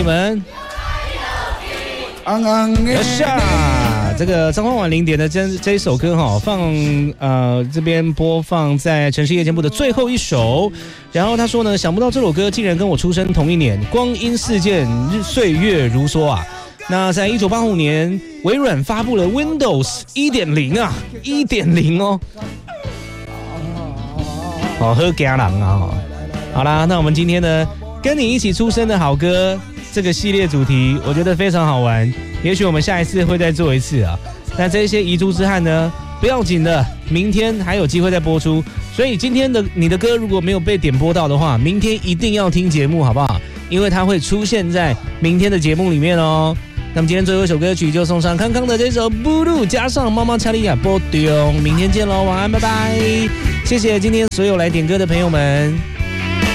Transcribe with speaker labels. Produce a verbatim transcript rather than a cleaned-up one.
Speaker 1: 你们。有下这个张焕婉玲点的这这一首歌哈，放呃这边播放在城市夜间部的最后一首。然后他说呢，想不到这首歌竟然跟我出生同一年，光阴似箭，岁月如梭啊。那在一九八五年，微软发布了 Windows 一点零 啊 ，一点零 哦。好喝家郎啊！好啦，那我们今天呢，跟你一起出生的好歌这个系列主题，我觉得非常好玩。也许我们下一次会再做一次啊。那这些遗珠之憾呢，不要紧的，明天还有机会再播出。所以今天的你的歌如果没有被点播到的话，明天一定要听节目，好不好？因为它会出现在明天的节目里面哦。那么今天最后一首歌曲就送上康康的这首《Blue》，加上妈妈查利亚波丢，明天见喽，晚安，拜拜！谢谢今天所有来点歌的朋友们。